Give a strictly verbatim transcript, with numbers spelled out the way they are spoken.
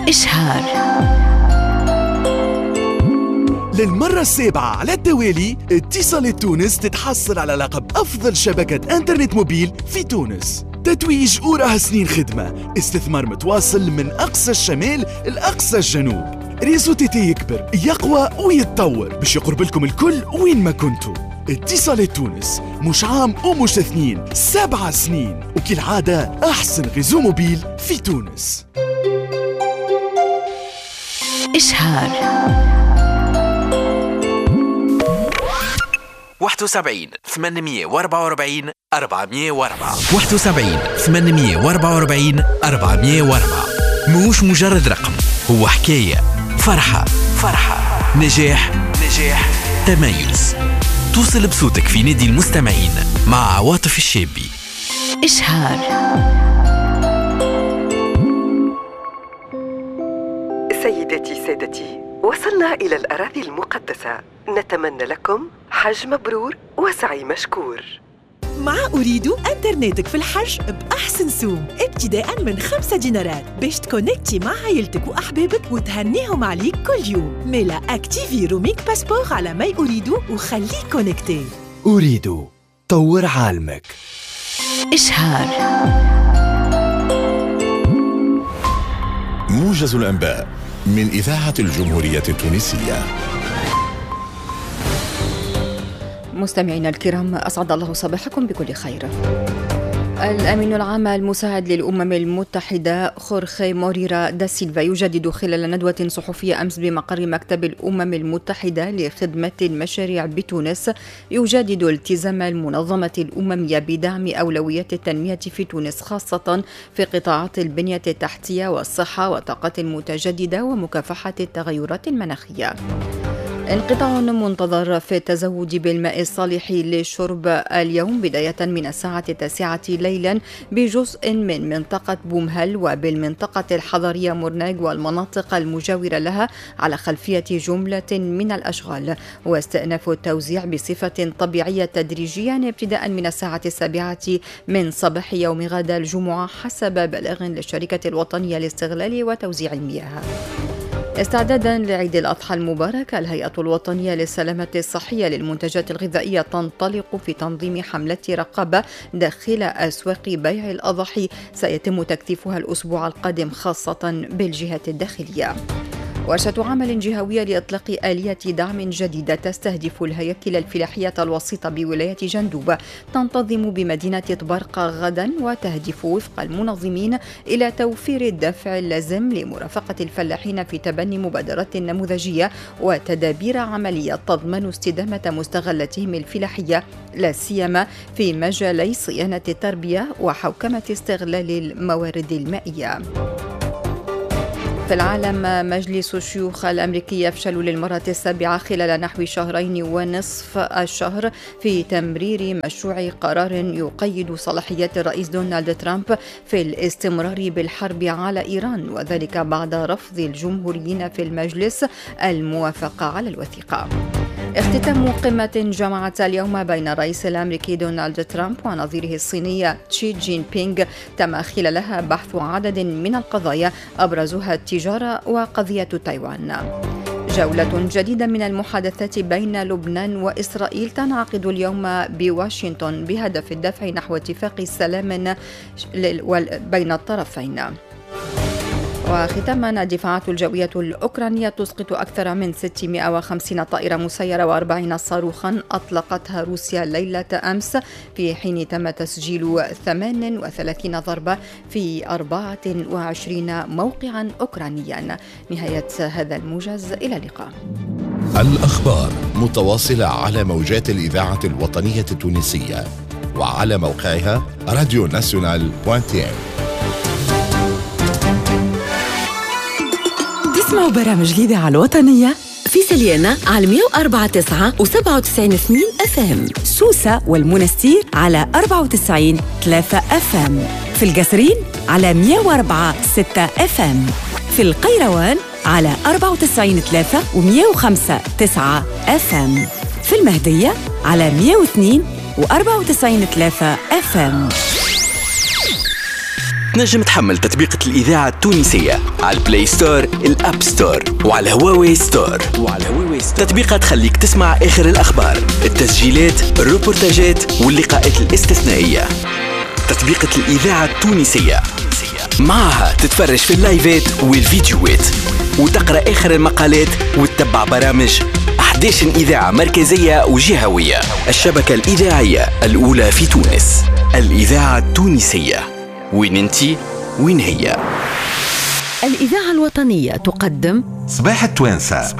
إشهار. للمرة السابعة على التوالي اتصالات تونس تتحصل على لقب أفضل شبكة إنترنت موبيل في تونس. تتويج وراها سنين خدمة، استثمار متواصل من أقصى الشمال لأقصى الجنوب. ريزو تي تي يكبر يقوى ويتطور باش يقرب لكم الكل وين ما كنتوا. اتصالات تونس مش عام ومش اثنين، سبعة سنين، وكالعادة أحسن ريزو موبيل في تونس. إشهار. واحد وسبعين ثمانمية وأربعة وأربعين أربعمية وأربعة واحد وسبعين ثمانمية وأربعة وأربعين أربعمية وأربعة. موش مجرد رقم، هو حكاية، فرحة فرحة نجاح نجاح تميز. توصل بصوتك في نادي المستمعين مع عواطف الشابي. إشهار. سيداتي سادتي، وصلنا إلى الأراضي المقدسة. نتمنى لكم حج مبرور وسعي مشكور. مع أريد أنترنتك في الحج بأحسن سوم ابتداء من خمسة دينارات باش تكونكتي مع عائلتك وأحبابك وتهنيهم عليك كل يوم. ميلا أكتيفي روميك باسبور على ماي أريد وخليك كونكتي. أريد طور عالمك. إشهار. موجز الأنباء من إذاعة الجمهورية التونسية. مستمعينا الكرام، أسعد الله صباحكم بكل خير. الأمين العام المساعد للأمم المتحدة خورخي موريرا دا سيلفا يجدد خلال ندوة صحفية أمس بمقر مكتب الأمم المتحدة لخدمة المشاريع بتونس، يجدد التزام المنظمة الأممية بدعم أولويات التنمية في تونس، خاصة في قطاعات البنية التحتية والصحة والطاقة المتجددة ومكافحة التغيرات المناخية. انقطاع منتظر في التزود بالماء الصالح للشرب اليوم بداية من الساعة التاسعة ليلا بجزء من منطقة بومهل وبالمنطقة الحضرية مرناق والمناطق المجاورة لها على خلفية جملة من الأشغال، واستئناف التوزيع بصفة طبيعية تدريجيا ابتداء من الساعة السابعة من صباح يوم غد الجمعة حسب بلاغ للشركة الوطنية لاستغلال وتوزيع المياه. استعدادا لعيد الأضحى المبارك، الهيئة الوطنية للسلامة الصحية للمنتجات الغذائية تنطلق في تنظيم حملة رقابة داخل أسواق بيع الأضاحي سيتم تكثيفها الأسبوع القادم خاصة بالجهات الداخلية. ورشة عمل جهوية لإطلاق آلية دعم جديدة تستهدف الهياكل الفلاحية الوسيطة بولاية جندوب تنتظم بمدينة طبرقة غدا، وتهدف وفق المنظمين إلى توفير الدفع اللازم لمرافقة الفلاحين في تبني مبادرات نموذجية وتدابير عملية تضمن استدامة مستغلاتهم الفلاحية، لا سيما في مجالي صيانة التربية وحوكمة استغلال الموارد المائية. في العالم، مجلس الشيوخ الأمريكي يفشل للمرة السابعة خلال نحو شهرين ونصف الشهر في تمرير مشروع قرار يقيد صلاحيات الرئيس دونالد ترامب في الاستمرار بالحرب على إيران، وذلك بعد رفض الجمهوريين في المجلس الموافقة على الوثيقة. اختتام قمة جمعت اليوم بين الرئيس الأمريكي دونالد ترامب ونظيره الصيني شي جين بينغ تم خلالها بحث عدد من القضايا أبرزها التجارة وقضية تايوان. جولة جديدة من المحادثات بين لبنان وإسرائيل تنعقد اليوم بواشنطن بهدف الدفع نحو اتفاق سلام بين الطرفين. وختاما، الدفاعات الجوية الأوكرانية تسقط أكثر من ستمائة وخمسين طائرة مسيرة وأربعين صاروخا أطلقتها روسيا ليلة أمس، في حين تم تسجيل ثمان وثلاثين ضربة في أربعة وعشرين موقعا أوكرانيا. نهاية هذا الموجز، إلى اللقاء. الأخبار متواصلة على موجات الإذاعة الوطنية التونسية وعلى موقعها راديو ناسيونال بوانتين. اسمعوا برامج الإذاعة الوطنية في سليانة على مية وأربعة تسعة وسبعة وتسعين اثنين اف ام، سوسة والمنستير على أربعة وتسعين ثلاثة اف ام، في القصرين على مية وأربعة ستة اف ام، في القيروان على أربعة وتسعين ثلاثة ومية وخمسة تسعة اف ام، في المهدية على مية واثنين وأربعة وتسعين ثلاثة اف ام. تنجم تحمل تطبيقة الإذاعة التونسية على البلاي ستور، الأب ستور، وعلى هواوي ستور. وعلى هواوي ستور تطبيقة تخليك تسمع آخر الأخبار، التسجيلات، الروبورتاجات واللقاءات الاستثنائية. تطبيقة الإذاعة التونسية معها تتفرج في اللايفات والفيديوهات وتقرأ آخر المقالات وتتبع برامج أحد عشر إذاعة مركزية وجهوية. الشبكة الإذاعية الأولى في تونس، الإذاعة التونسية. وين انتي؟ وين هي؟ الإذاعة الوطنية تقدم صباح التوانسة.